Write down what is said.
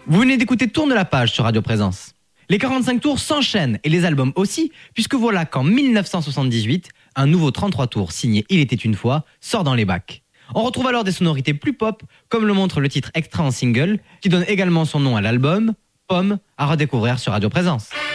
Vous venez d'écouter Tourne la page sur Radio Présence. Les 45 tours s'enchaînent et les albums aussi, puisque voilà qu'en 1978, un nouveau 33 tours signé Il était une fois sort dans les bacs. On retrouve alors des sonorités plus pop, comme le montre le titre extra en single, qui donne également son nom à l'album, Pomme, à redécouvrir sur Radio Présence.